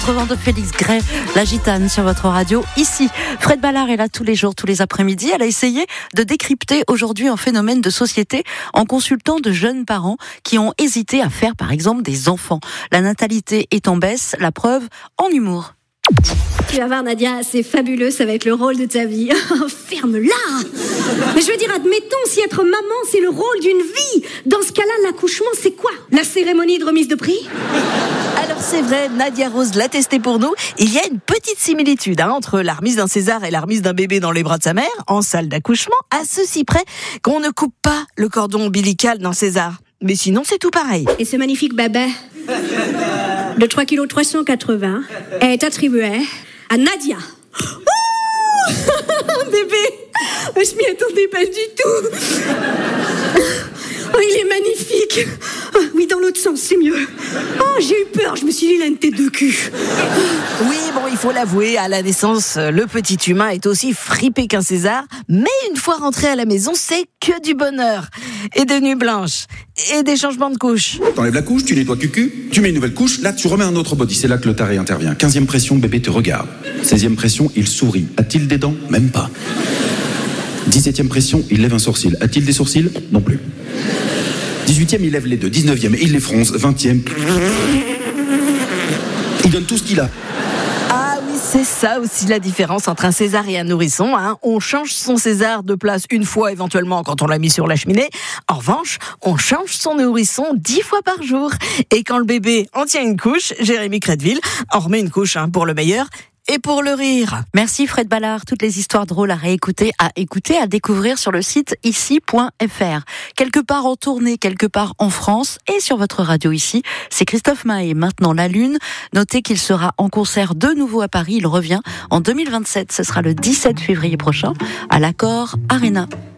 80 de Félix Gray, la gitane sur votre radio. Ici, Fred Ballard est là tous les jours, tous les après-midi. Elle a essayé de décrypter aujourd'hui un phénomène de société en consultant de jeunes parents qui ont hésité à faire par exemple des enfants. La natalité est en baisse, la preuve en humour. Tu vas voir Nadia, c'est fabuleux, ça va être le rôle de ta vie. Ferme-la! Mais je veux dire, admettons, si être maman c'est le rôle d'une vie, dans ce cas-là, l'accouchement c'est quoi? La cérémonie de remise de prix? Alors c'est vrai, Nadia Rose l'a testé pour nous. Il y a une petite similitude entre la remise d'un César et la remise d'un bébé dans les bras de sa mère, en salle d'accouchement, à ceci près qu'on ne coupe pas le cordon ombilical d'un César. Mais sinon, c'est tout pareil. Et ce magnifique bébé de 3,380 kg est attribué à Nadia. Oh bébé, je m'y attendais pas du tout. Oh, il est magnifique. Oh, oui, dans l'autre sens, c'est mieux. Oh, j'ai eu peur, je me suis dit, il a une tête de cul. Oui, bon, il faut l'avouer, à la naissance, le petit humain est aussi fripé qu'un César. Mais une fois rentré à la maison, c'est que du bonheur. Et des nuits blanches. Et des changements de couches. T'enlèves la couche, tu nettoies cucu, tu mets une nouvelle couche, là tu remets un autre body, c'est là que le taré intervient. 15e pression, bébé te regarde. 16e pression, il sourit. A-t-il des dents? Même pas. 17e pression, il lève un sourcil. A-t-il des sourcils? Non plus. 18e, il lève les deux. 19e, il les fronce. 20e, il donne tout ce qu'il a. Ah oui, c'est ça aussi la différence entre un César et un nourrisson. On change son César de place une fois éventuellement quand on l'a mis sur la cheminée. En revanche, on change son nourrisson 10 fois par jour. Et quand le bébé en tient une couche, Jérémy Crédville en remet une couche pour le meilleur et pour le rire. Merci Fred Ballard. Toutes les histoires drôles à réécouter, à découvrir sur le site ici.fr. Quelque part en tournée, quelque part en France et sur votre radio ici, c'est Christophe Maé. Maintenant la Lune. Notez qu'il sera en concert de nouveau à Paris. Il revient en 2027. Ce sera le 17 février prochain à l'Accor Arena.